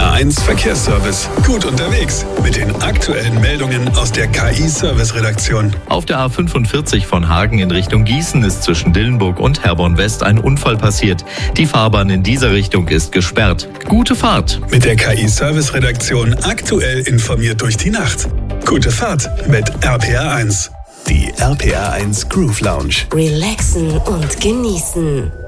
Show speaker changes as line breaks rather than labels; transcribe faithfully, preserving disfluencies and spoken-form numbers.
A eins Verkehrsservice. Gut unterwegs mit den aktuellen Meldungen aus der K I-Service-Redaktion.
Auf der A fünfundvierzig von Hagen in Richtung Gießen ist zwischen Dillenburg und Herborn West ein Unfall passiert. Die Fahrbahn in dieser Richtung ist gesperrt. Gute Fahrt!
Mit der K I-Service-Redaktion aktuell informiert durch die Nacht. Gute Fahrt mit R P R eins. Die R P R eins Groove Lounge.
Relaxen und genießen.